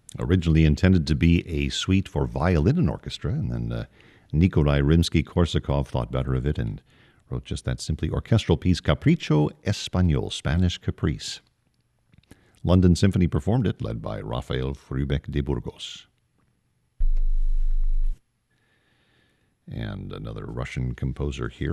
Originally intended to be a suite for violin and orchestra, and then Nikolai Rimsky-Korsakov thought better of it and wrote just that simply orchestral piece, Capricho Español, Spanish Caprice. London Symphony performed it, led by Rafael Frubeck de Burgos. And another Russian composer here.